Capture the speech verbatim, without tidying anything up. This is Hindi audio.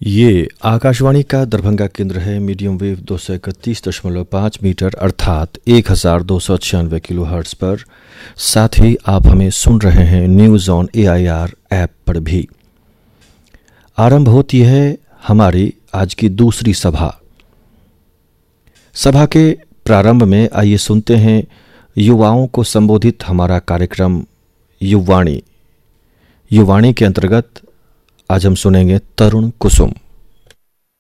ये आकाशवाणी का दरभंगा केंद्र है। मीडियम वेव दो सौ इकतीस दशमलव पाँच मीटर अर्थात एक हज़ार दो सौ छियानवे किलो हर्ट्ज पर। साथ ही आप हमें सुन रहे हैं news on A I R app पर भी। आरंभ होती है हमारी आज की दूसरी सभा। सभा के प्रारंभ में आइए सुनते हैं युवाओं को संबोधित हमारा कार्यक्रम युवाणी। युवाणी के अंतर्गत आज हम सुनेंगे तरुण कुसुम।